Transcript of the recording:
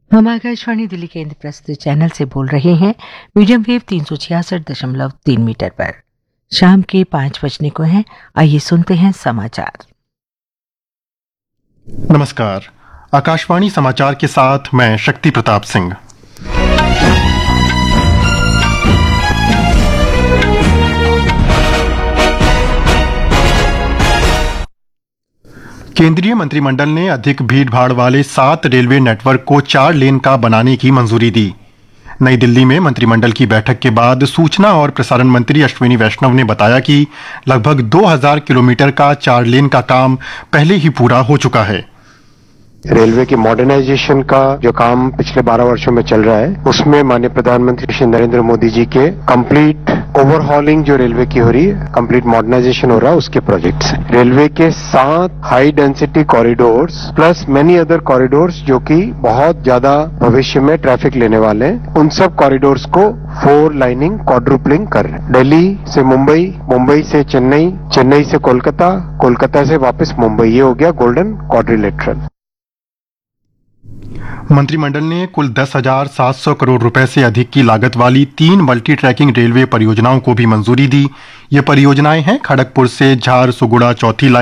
हम आकाशवाणी दिल्ली केंद्र प्रस्तुत चैनल से बोल रहे हैं मीडियम वेव 366.3 मीटर पर। शाम के 5 बजने को हैं। आइए सुनते हैं समाचार। नमस्कार, आकाशवाणी समाचार के साथ मैं शक्ति प्रताप सिंह। केंद्रीय मंत्रिमंडल ने अधिक भीड़भाड़ वाले 7 रेलवे नेटवर्क को 4 लेन का बनाने की मंजूरी दी। नई दिल्ली में मंत्रिमंडल की बैठक के बाद सूचना और प्रसारण मंत्री अश्विनी वैष्णव ने बताया कि लगभग 2000 किलोमीटर का 4 लेन का काम पहले ही पूरा हो चुका है। रेलवे की मॉडर्नाइजेशन का जो काम पिछले 12 वर्षों में चल रहा है, उसमें माननीय प्रधानमंत्री श्री नरेंद्र मोदी जी के कंप्लीट ओवरहॉलिंग जो रेलवे की हो रही है, कंप्लीट मॉडर्नाइजेशन हो रहा है, उसके प्रोजेक्ट्स हैं। रेलवे के 7 high density corridors plus many other corridors जो कि बहुत ज्यादा भविष्य में ट्रैफिक लेने वाले हैं, उन सब कॉरिडोर्स को 4 लाइनिंग क्वाड्रुपलिंग कर रहे हैं। दिल्ली से मुंबई, मुंबई से चेन्नई, चेन्नई से कोलकाता, कोलकाता से वापस मुंबई, ये हो गया गोल्डन क्वाड्रिलेटरल। मंत्रिमंडल ने कुल 10,700 करोड़ रुपए से अधिक की लागत वाली 3 मल्टी ट्रैकिंग रेलवे परियोजनाओं को भी मंजूरी दी। ये परियोजनाएं हैं खड़गपुर से झारसुगुड़ा चौथी लाइन,